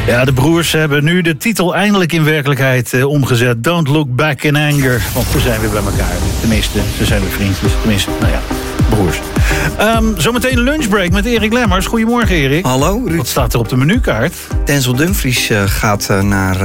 Ja, de broers hebben nu de titel eindelijk in werkelijkheid omgezet. Don't look back in anger. Want we zijn weer bij elkaar. Tenminste, ze zijn weer vriendjes. Tenminste, nou ja, broers. Zometeen lunchbreak met Erik Lemmers. Goedemorgen, Erik. Hallo, Ruud. Wat staat er op de menukaart? Denzel Dumfries gaat naar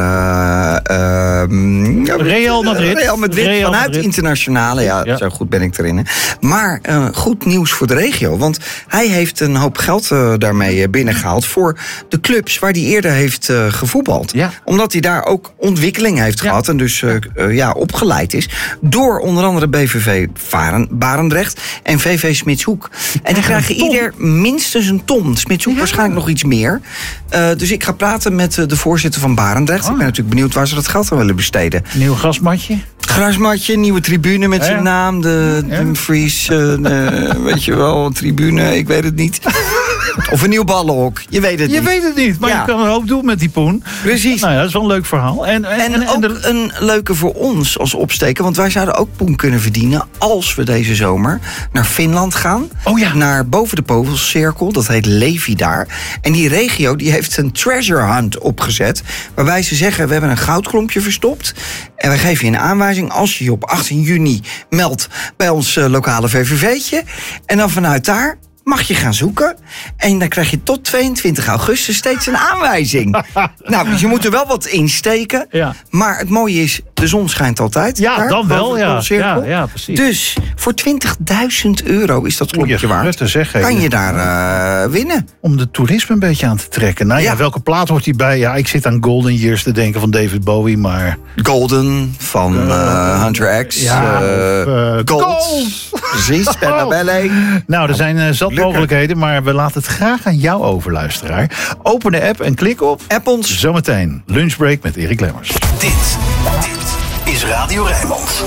Real Madrid. Vanuit Madrid. Internationale. Ja, zo goed ben ik erin. Hè. Maar goed nieuws voor de regio. Want hij heeft een hoop geld daarmee binnengehaald voor de clubs waar hij eerder heeft gevoetbald. Ja. Omdat hij daar ook ontwikkeling heeft gehad en dus opgeleid is door onder andere BVV Barendrecht en VV Smitshoek. En die krijgen ieder minstens een ton. Smitshoek waarschijnlijk nog iets meer. Dus ik ga praten met de voorzitter van Barendrecht. Ik ben natuurlijk benieuwd waar ze dat geld aan willen besteden. Nieuw grasmatje? Grasmatje, nieuwe tribune met zijn naam. De Dumfries, weet je wel, een tribune, ik weet het niet. Of een nieuw ballenhok, je weet het niet. Je weet het niet, maar je kan een hoop doen met die poen. Precies. Nou ja, dat is wel een leuk verhaal. En ook een leuke voor ons als opsteken. Want wij zouden ook poen kunnen verdienen als we deze zomer naar Finland gaan. Oh ja. Naar boven de Povelcirkel, dat heet Levi daar. En die regio die heeft een treasure hunt opgezet. Waarbij ze zeggen, we hebben een goudklompje verstopt. En wij geven je een aanwijzing als je je op 18 juni meldt bij ons lokale VVV'tje. En dan vanuit daar mag je gaan zoeken. En dan krijg je tot 22 augustus steeds een aanwijzing. Nou, dus je moet er wel wat insteken. Ja. Maar het mooie is, de zon schijnt altijd. Ja, daar, dan wel. Ja, precies. Dus voor €20.000 is dat klompje waard. Kan je daar winnen. Om de toerisme een beetje aan te trekken. Nou ja, welke plaat hoort hij bij? Ja, ik zit aan Golden Years te denken van David Bowie, maar... Golden van Hunter X. Gold. Precies, Belle. Nou, er zijn zat mogelijkheden, maar we laten het graag aan jou over, luisteraar. Open de app en klik op... App ons. Zometeen lunchbreak met Erik Lemmers. Dit is Radio Rijnmond.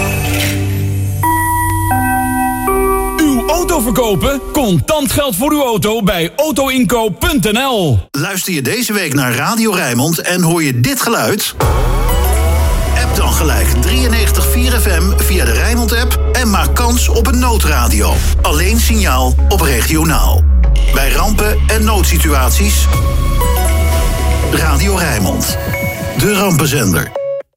Uw auto verkopen? Contant geld voor uw auto bij autoinkoop.nl. Luister je deze week naar Radio Rijnmond en hoor je dit geluid? App dan gelijk 93.4 FM via de Rijnmond-app en maak kans op een noodradio. Alleen signaal op regionaal. Bij rampen en noodsituaties... Radio Rijnmond. De rampenzender.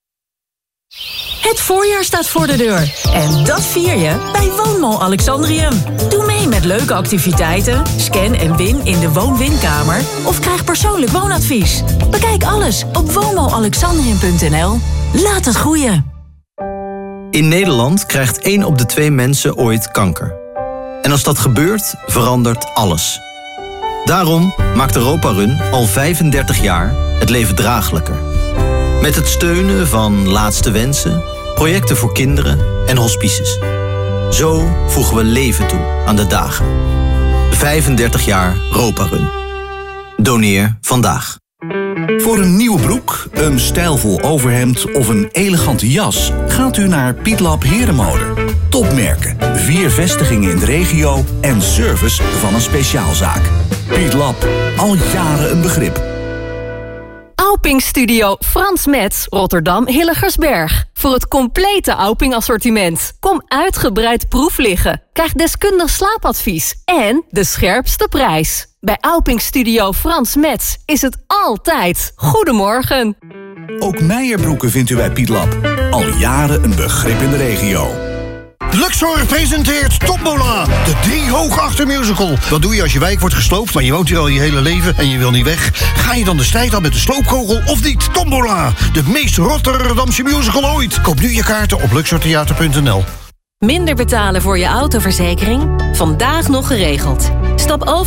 Het voorjaar staat voor de deur. En dat vier je bij Woonmall Alexandrium. Doe mee met leuke activiteiten, scan en win in de woon-winkamer... of krijg persoonlijk woonadvies. Bekijk alles op woonmallalexandrium.nl. Laat het groeien. In Nederland krijgt 1 op de 2 mensen ooit kanker. En als dat gebeurt, verandert alles. Daarom maakt Europa Run al 35 jaar het leven draaglijker. Met het steunen van Laatste Wensen, projecten voor kinderen en hospices. Zo voegen we leven toe aan de dagen. 35 jaar Europa Run. Doneer vandaag. Voor een nieuwe broek, een stijlvol overhemd of een elegante jas... gaat u naar Pietlab Herenmode. Topmerken, 4 vestigingen in de regio en service van een speciaalzaak. Pietlab, al jaren een begrip. Auping Studio Frans Metz, Rotterdam Hilligersberg. Voor het complete Auping assortiment. Kom uitgebreid proef liggen. Krijg deskundig slaapadvies en de scherpste prijs. Bij Auping Studio Frans Metz is het altijd goedemorgen. Ook Meijerbroeken vindt u bij Pietlab. Al jaren een begrip in de regio. Luxor presenteert Tombola, de 3 Hoogachter musical. Wat doe je als je wijk wordt gesloopt, maar je woont hier al je hele leven en je wil niet weg? Ga je dan de strijd aan met de sloopkogel of niet? Tombola, de meest Rotterdamse musical ooit. Koop nu je kaarten op luxortheater.nl. Minder betalen voor je autoverzekering? Vandaag nog geregeld. Stap over